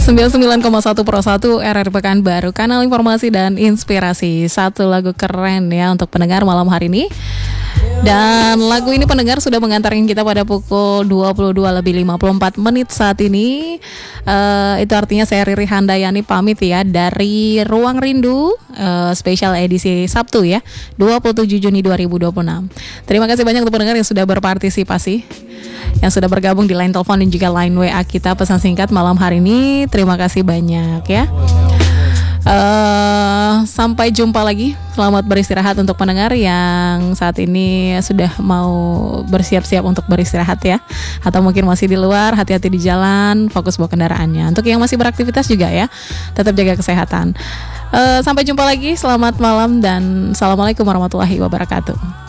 99,1 Pro 1 RRI Pekanbaru, kanal informasi dan inspirasi. Satu lagu keren ya untuk pendengar malam hari ini. Dan lagu ini pendengar sudah mengantarkan kita pada pukul 22:54 saat ini. Itu artinya saya Riri Handayani pamit ya dari Ruang Rindu, spesial edisi Sabtu ya, 27 Juni 2026. Terima kasih banyak untuk pendengar yang sudah berpartisipasi, yang sudah bergabung di line telepon dan juga line WA kita pesan singkat malam hari ini. Terima kasih banyak ya. Sampai jumpa lagi. Selamat beristirahat untuk pendengar yang saat ini sudah mau bersiap-siap untuk beristirahat ya, atau mungkin masih di luar. Hati-hati di jalan, fokus bawa kendaraannya. Untuk yang masih beraktivitas juga ya, tetap jaga kesehatan. Sampai jumpa lagi. Selamat malam dan assalamualaikum warahmatullahi wabarakatuh.